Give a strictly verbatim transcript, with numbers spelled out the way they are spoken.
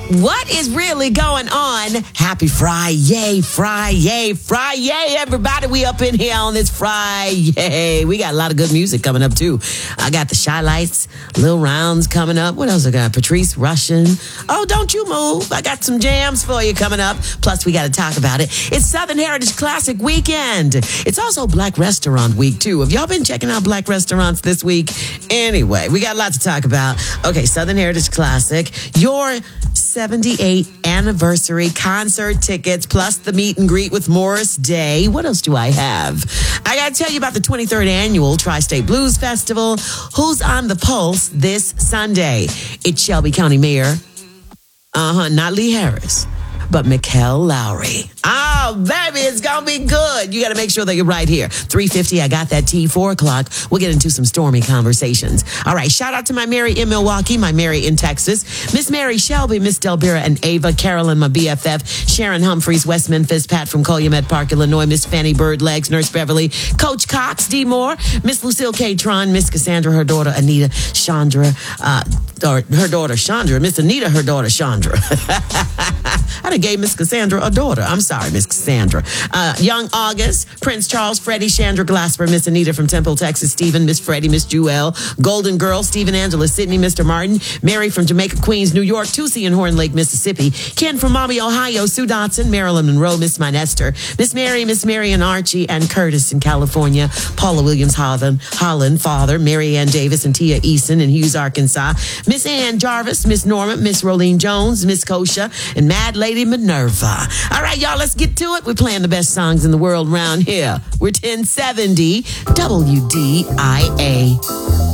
What is really going on? Happy Friday, Friday, Friday, everybody. We up in here on this Friday. We got a lot of good music coming up, too. I got the Shy Lights, Lil Rounds coming up. What else I got? Patrice Russian. Oh, don't you move. I got some jams for you coming up. Plus, we got to talk about it. It's Southern Heritage Classic Weekend. It's also Black Restaurant Week, too. Have y'all been checking out Black restaurants this week? Anyway, we got a lot to talk about. Okay, Southern Heritage Classic. Your seventy-eighth anniversary concert tickets plus the meet and greet with Morris Day. What else do I have? I got to tell you about the twenty-third annual Tri-State Blues Festival. Who's on the pulse this Sunday? It's Shelby County Mayor, uh-huh, not Lee Harris, but Mikkel Lowry. Oh, baby, it's going to be good. You got to make sure that you're right here. three fifty, I got that tea. four o'clock, we'll get into some stormy conversations. All right, shout out to my Mary in Milwaukee, my Mary in Texas, Miss Mary Shelby, Miss Delbera and Ava, Carolyn, my B F F, Sharon Humphreys, West Memphis, Pat from Calumet Park, Illinois, Miss Fanny Bird Legs, Nurse Beverly, Coach Cox, D. Moore, Miss Lucille K. Tron, Miss Cassandra, her daughter, Anita, Chandra, uh, or her daughter, Chandra, Miss Anita, her daughter, Chandra. I done gave Miss Cassandra a daughter. I'm sorry, Miss Cassandra. Uh, Young August, Prince Charles, Freddie, Chandra Glasper, Miss Anita from Temple, Texas, Stephen, Miss Freddie, Miss Jewel, Golden Girl, Stephen Angela, Sydney, Mister Martin, Mary from Jamaica, Queens, New York, Tusi in Horn Lake, Mississippi, Ken from Maumee, Ohio, Sue Dotson, Marilyn Monroe, Miss Minester, Miss Mary, Miss Marion Archie, and Curtis in California, Paula Williams Holland, Holland, Father, Mary Ann Davis, and Tia Eason in Hughes, Arkansas, Miss Ann Jarvis, Miss Norma, Miss Rolene Jones, Miss Kosha, and Mad Lady Minerva. All right, y'all, let's get to it. We're playing the best songs in the world around here. We're ten seventy W D I A.